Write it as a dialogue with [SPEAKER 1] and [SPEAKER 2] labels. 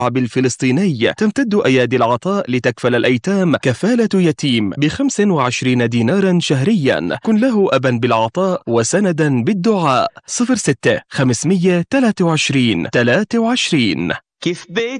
[SPEAKER 1] الفلسطيني تمتد أيادي العطاء لتكفل الأيتام كفالة يتيم ب25 دينارا شهريا. كن له أبا بالعطاء وسندا بالدعاء. 06 523 23.
[SPEAKER 2] كيف بيت